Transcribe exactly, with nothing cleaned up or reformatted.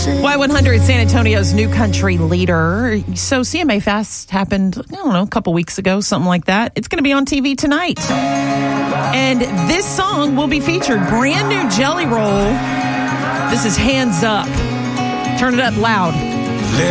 Y one hundred, San Antonio's new country leader. So C M A Fest happened, I don't know, a couple weeks ago, something like that. It's going to be on T V tonight. And this song will be featured. Brand new Jelly Roll. This is Hands Up. Turn it up loud.